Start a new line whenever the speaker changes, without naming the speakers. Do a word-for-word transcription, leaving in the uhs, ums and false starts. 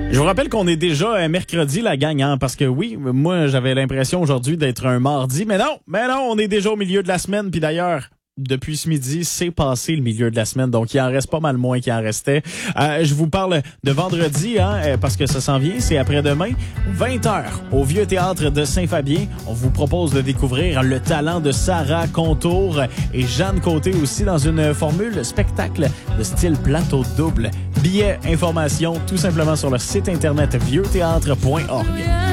Je vous rappelle qu'on est déjà euh, mercredi, la gang, hein, parce que oui, moi, j'avais l'impression aujourd'hui d'être un mardi, mais non, mais non, on est déjà au milieu de la semaine, puis d'ailleurs, depuis ce midi, c'est passé le milieu de la semaine, donc il en reste pas mal moins qu'il en restait. Euh, je vous parle de vendredi, hein, parce que ça s'en vient, c'est après-demain, vingt heures, au Vieux Théâtre de Saint-Fabien. On vous propose de découvrir le talent de Sarah Contour et Jeanne Côté aussi dans une formule spectacle de style plateau double. Billets, informations, tout simplement sur le site internet vieux théâtre point org.